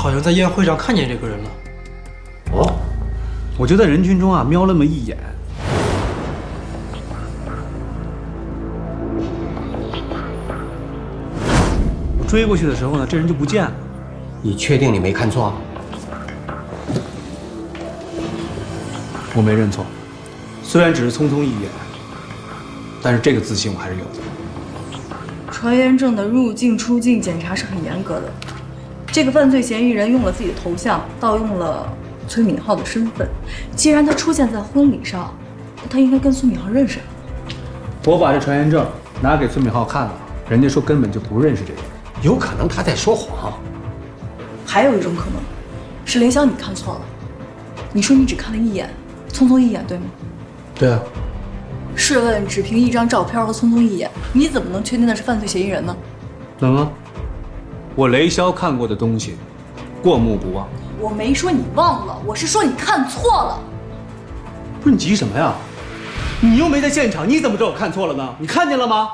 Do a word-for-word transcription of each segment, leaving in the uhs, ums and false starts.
好像在宴会上看见这个人了。 哦，我就在人群中啊瞄了那么一眼。我追过去的时候呢，这人就不见了。 你确定你没看错？ 我没认错，虽然只是匆匆一眼，但是这个自信我还是有的。 传言证的入境出境检查是很严格的。这个犯罪嫌疑人用了自己的头像，盗用了崔敏浩的身份。既然他出现在婚礼上，他应该跟孙敏浩认识。 我把这传言证拿给孙敏浩看了，人家说根本就不认识这个人。 有可能他在说谎。 还有一种可能，是雷潇你看错了。你说你只看了一眼，匆匆一眼，对吗？ 对啊。 试问，只凭一张照片和匆匆一眼，你怎么能确定那是犯罪嫌疑人呢？ 能啊，我雷潇看过的东西，过目不忘。 我没说你忘了，我是说你看错了。 不是你急什么呀？你又没在现场，你怎么知道我看错了呢？你看见了吗？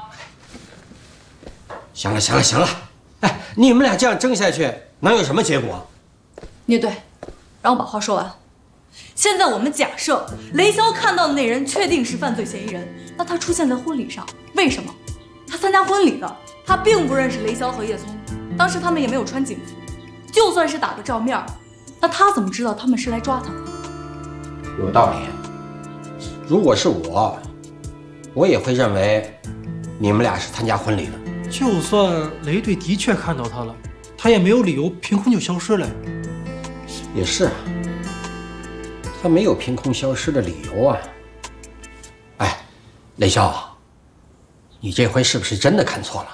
行了，行了，行了，哎，你们俩这样争下去，能有什么结果？ 聂队，让我把话说完。 现在我们假设雷潇看到的那人确定是犯罪嫌疑人，那他出现在婚礼上，为什么？他参加婚礼的，他并不认识雷潇和叶聪，当时他们也没有穿警服，就算是打个照面，那他怎么知道他们是来抓他的？ 有道理。如果是我，我也会认为你们俩是参加婚礼的。 就算雷队的确看到他了，他也没有理由凭空就消失了。 也是。 他没有凭空消失的理由啊！哎，雷潇，你这回是不是真的看错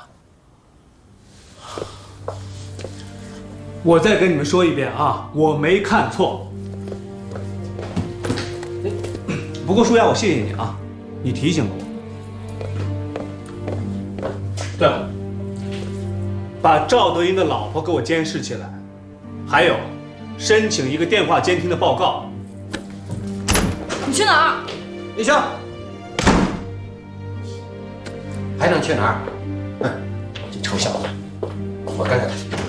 了？ 我再跟你们说一遍啊，我没看错。不过舒雅，我谢谢你啊，你提醒了我。对了，把赵德英的老婆给我监视起来，还有，申请一个电话监听的报告。 你去哪儿？ 雷潇，还能去哪儿？哼，这臭小子，我跟着他。